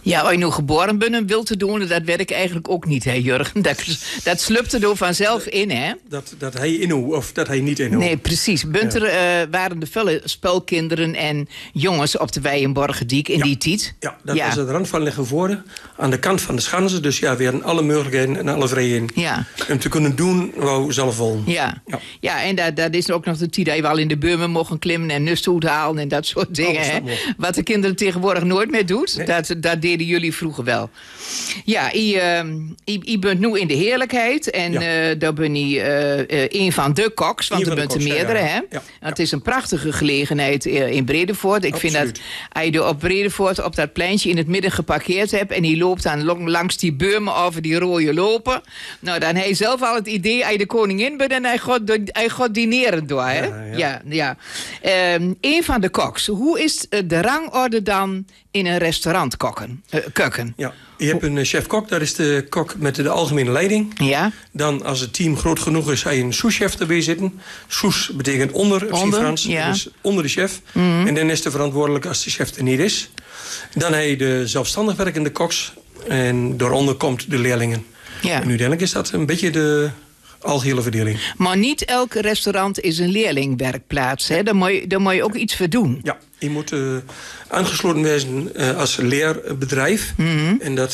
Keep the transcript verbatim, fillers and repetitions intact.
Ja, als je nu geboren bent en wilt te doen, dat weet ik eigenlijk ook niet, hè, Jurgen. Dat, dat slupt er door vanzelf in, hè? Dat, dat hij inhoe of dat hij niet inhoe. Nee, precies. Bunter ja. uh, waren er veel spelkinderen en jongens op de wei in Borgerdiek in ja. die tijd. Ja, dat ja. was het rand van Liggenvoorde, aan de kant van de Schansen. Dus ja, we hadden alle mogelijkheden en alle vrijheden ja. om te kunnen doen wat we zelf willen. Ja, ja. ja en dat, dat is ook nog de tijd dat je wel in de Burmen mogen klimmen en nusthoed halen en dat soort dingen. Hè? Wat de kinderen tegenwoordig nooit meer doet. Nee. Dat, dat deden jullie vroeger wel. Ja, je, uh, je bent nu in de heerlijkheid en ja. uh, daar ben je uh, uh, een van de koks, want er bent er meerdere. Ja, ja. Hè? Ja. Het is een prachtige gelegenheid uh, in Bredevoort. Ik Absoluut. vind dat als je op Bredevoort op dat pleintje in het midden geparkeerd hebt en die loopt dan langs die Burmen over die rode lopen, nou dan heb je zelf al het idee als je de koningin bent en hij gaat, hij gaat dineren door. Hè? Ja, ja. ja, ja. Um, een van de koks. Hoe is de rangorde dan in een restaurant koken? Uh, koken? Ja, je hebt een chef-kok, dat is de kok met de algemene leiding. Ja. Dan, als het team groot genoeg is, ga je een sous-chef erbij zitten. Sous betekent onder, op onder, Frans, ja. dus onder de chef. Mm-hmm. En dan is de verantwoordelijk als de chef er niet is. Dan heb je de zelfstandig werkende koks. En daaronder komt de leerlingen. Ja. En uiteindelijk is dat een beetje de algehele verdeling. Maar niet elk restaurant is een leerlingwerkplaats. Hè? Daar, moet je, daar moet je ook iets voor doen. Ja, je moet uh, aangesloten zijn uh, als leerbedrijf. Mm-hmm. En dat